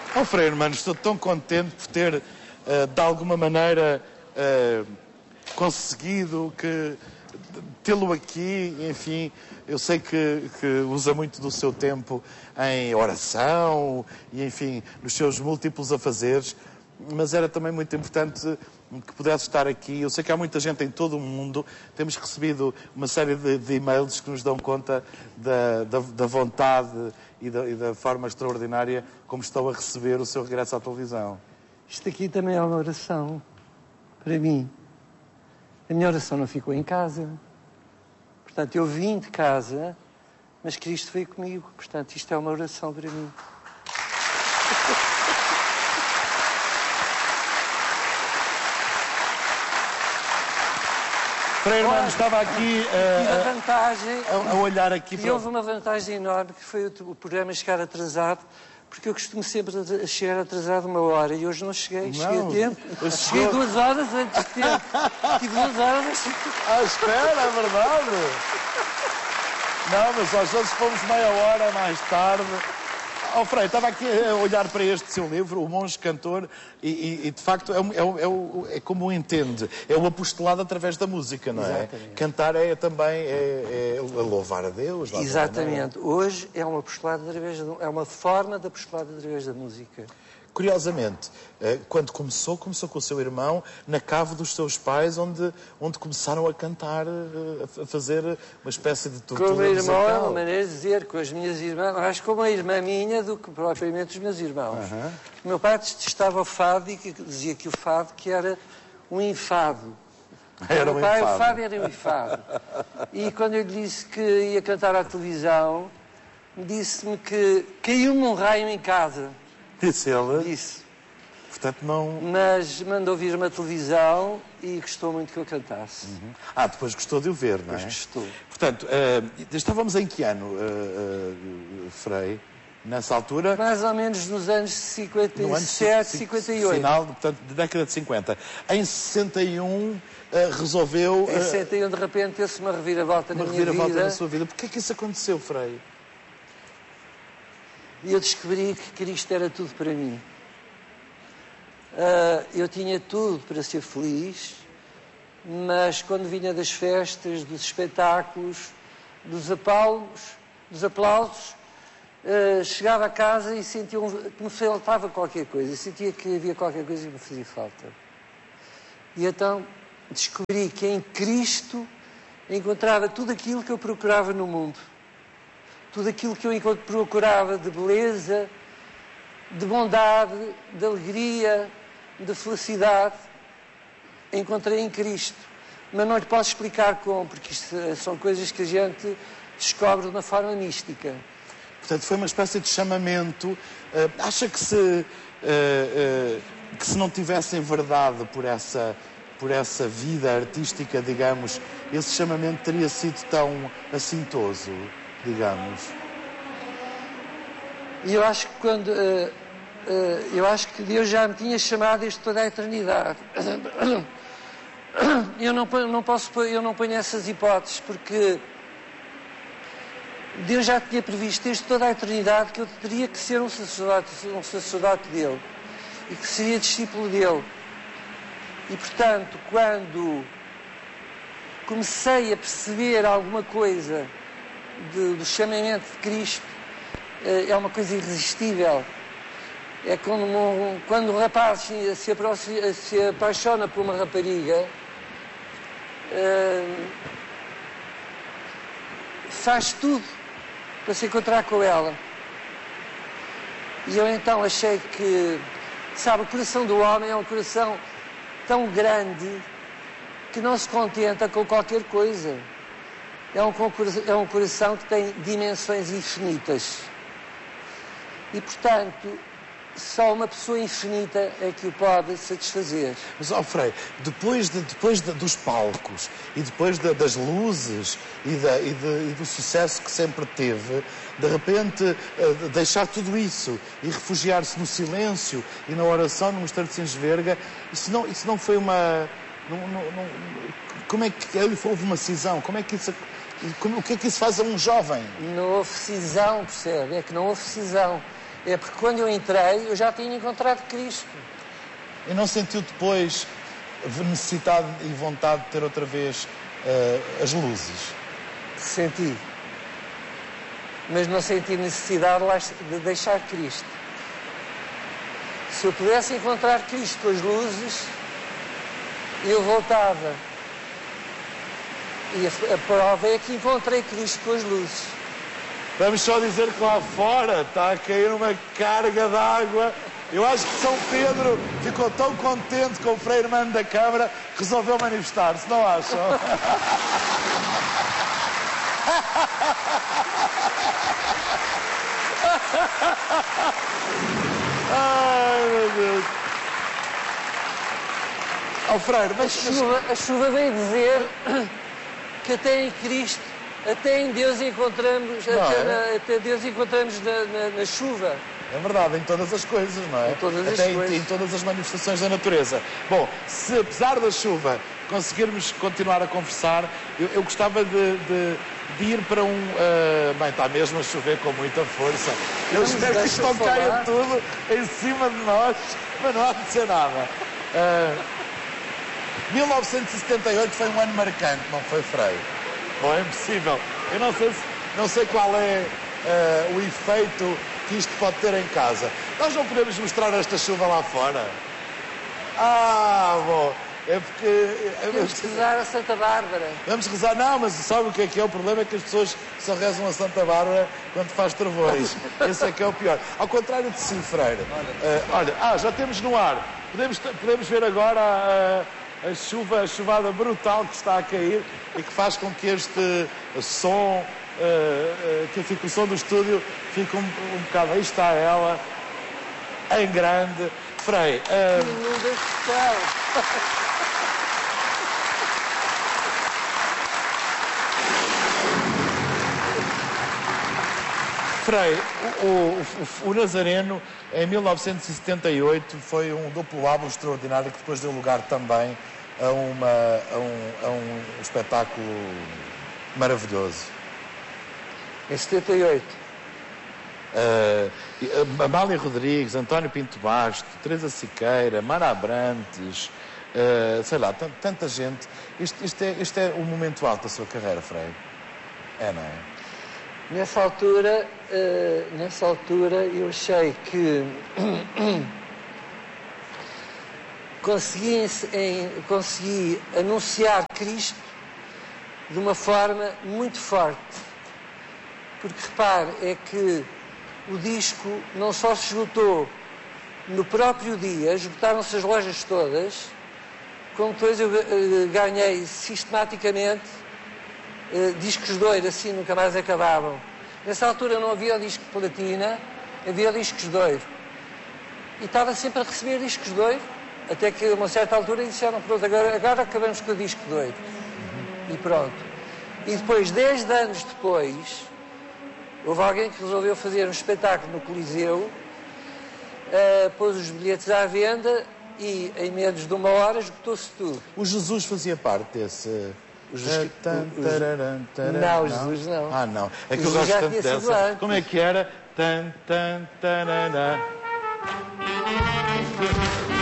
Oh, Frei Hermano, estou tão contente por ter, de alguma maneira, conseguido tê-lo aqui. Enfim, eu sei que usa muito do seu tempo em oração e, enfim, nos seus múltiplos afazeres, mas era também muito importante que pudesse estar aqui. Eu sei que há muita gente em todo o mundo. Temos recebido uma série de e-mails que nos dão conta da vontade e da forma extraordinária como estão a receber o seu regresso à televisão. Isto aqui também é uma oração para mim. A minha oração não ficou em casa. Portanto, eu vim de casa, mas Cristo veio comigo. Portanto, isto é uma oração para mim. Frei Hermano, estava aqui a olhar aqui para... E houve uma vantagem enorme, que foi o programa chegar atrasado, porque eu costumo sempre a chegar atrasado 1 hora e hoje não cheguei. Cheguei a tempo. Cheguei 2 horas antes de tempo. Tive 2 horas antes de tempo. Ah, espera, é verdade. Não, mas às vezes fomos meia hora mais tarde. Oh, Frei, estava aqui a olhar para este seu livro, O Monge Cantor, e de facto é como o entende. É o apostolado através da música, não é? Exatamente. Cantar é também a louvar a Deus. Exatamente. Hoje é um apostolado é uma forma de apostolado através da música. Curiosamente, quando começou com o seu irmão na cave dos seus pais, onde começaram a cantar, a fazer uma espécie de tortura musical. Com o meu irmão é uma maneira de dizer, com as minhas irmãs, mais como uma irmã minha do que propriamente os meus irmãos. O meu pai detestava o fado e dizia que o fado que era um enfado. Era um enfado. O fado era um enfado. E quando eu lhe disse que ia cantar à televisão, disse-me que caiu-me um raio em casa. Disse ele? Disse. Portanto, não... Mas mandou vir uma televisão e gostou muito que eu cantasse. Depois gostou de o ver, não é? Depois gostou. Portanto, estávamos em que ano, Frei? Nessa altura? Mais ou menos nos anos 57, 58. Final, portanto, da década de 50. Em 61 resolveu... Em 61, de repente, teve-se uma reviravolta na minha vida. Uma reviravolta na sua vida. Porquê é que isso aconteceu, Frei? E eu descobri que Cristo era tudo para mim. Eu tinha tudo para ser feliz, mas quando vinha das festas, dos espetáculos, dos aplausos, chegava a casa e sentia que me faltava qualquer coisa. Sentia que havia qualquer coisa que me fazia falta. E então descobri que em Cristo encontrava tudo aquilo que eu procurava no mundo. Tudo aquilo que eu procurava de beleza, de bondade, de alegria, de felicidade, encontrei em Cristo. Mas não lhe posso explicar como, porque isto são coisas que a gente descobre de uma forma mística. Portanto, foi uma espécie de chamamento. Acha que se não tivessem verdade por essa vida artística, digamos, esse chamamento teria sido tão assintoso? Digamos. E eu acho que eu acho que Deus já me tinha chamado desde toda a eternidade. Eu não ponho essas hipóteses, porque Deus já tinha previsto desde toda a eternidade que eu teria que ser um sacerdote dele e que seria discípulo dele. E portanto, quando comecei a perceber alguma coisa do chamamento de Cristo, é uma coisa irresistível. É como quando o rapaz se apaixona por uma rapariga, faz tudo para se encontrar com ela. E eu então achei que, sabe, o coração do homem é um coração tão grande que não se contenta com qualquer coisa. É um coração que tem dimensões infinitas. E, portanto, só uma pessoa infinita é que o pode satisfazer. Mas, Frei, depois dos palcos e depois das luzes e do sucesso que sempre teve, de repente deixar tudo isso e refugiar-se no silêncio e na oração no Mosteiro de Sensverga, isso não foi uma... como é que houve uma cisão? Como é que isso... O que é que isso faz a um jovem? Não houve cisão, percebe? É que não houve cisão. É porque quando eu entrei, eu já tinha encontrado Cristo. E não sentiu depois necessidade e vontade de ter outra vez as luzes? Senti. Mas não senti necessidade de deixar Cristo. Se eu pudesse encontrar Cristo com as luzes, eu voltava. E a prova é que encontrei Cristo com as luzes. Vamos só dizer que lá fora está a cair uma carga de água. Eu acho que São Pedro ficou tão contente com o Frei Hermano da Câmara que resolveu manifestar-se, não acham? Ai, meu Deus. Oh, Freire, mas... A chuva vem dizer que até em Cristo, até em Deus encontramos, até Deus encontramos na chuva. É verdade, em todas as coisas, não é? Em todas as até coisas. Em todas as manifestações da natureza. Bom, se apesar da chuva conseguirmos continuar a conversar, eu gostava de ir para um... bem, está mesmo a chover com muita força. Eu espero que isto não caia tudo em cima de nós, mas não há de ser nada. 1978 foi um ano marcante, não foi, Frei? Bom, é impossível. Eu não sei qual é o efeito que isto pode ter em casa. Nós não podemos mostrar esta chuva lá fora? Ah, bom, é porque... Temos que rezar a Santa Bárbara. Vamos rezar, não, mas sabe o que é? O problema é que as pessoas só rezam a Santa Bárbara quando faz trovões. Esse é que é o pior. Ao contrário de si, Freire. Olha, já temos no ar. Podemos ver agora a chuvada brutal que está a cair e que faz com que este som... que o som do estúdio fica um bocado... Aí está ela, em grande. Frei... Frei, o Nazareno, em 1978, foi um duplo álbum extraordinário que depois deu lugar também a um espetáculo maravilhoso. Em 78. Amália Rodrigues, António Pinto Basto, Teresa Siqueira, Mara Abrantes, sei lá, tanta gente. Isto é o momento alto da sua carreira, Frei? É, não é? Nessa altura eu achei que consegui anunciar Cristo de uma forma muito forte. Porque, repare, é que o disco não só se esgotou no próprio dia, esgotaram-se as lojas todas, como depois eu ganhei sistematicamente discos de ouro, assim, nunca mais acabavam. Nessa altura não havia o disco de platina, havia discos de ouro. E estava sempre a receber discos de ouro, até que a uma certa altura disseram, pronto, agora acabamos com o disco de ouro. E pronto. E depois, 10 anos depois, houve alguém que resolveu fazer um espetáculo no Coliseu, pôs os bilhetes à venda e em menos de uma hora esgotou-se tudo. O Jesus fazia parte desse... Não, o Jesus não. Ah, não. É que eu gosto tanto dessa. Como é que era?